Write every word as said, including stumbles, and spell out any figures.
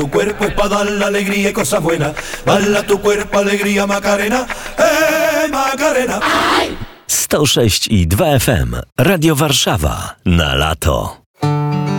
Tu cuerpo es pa' dar la alegría y cosas buenas. Bala tu cuerpo, alegría, Macarena. Eh, Macarena. sto sześć i dwa F M. Radio Warszawa. Na lato.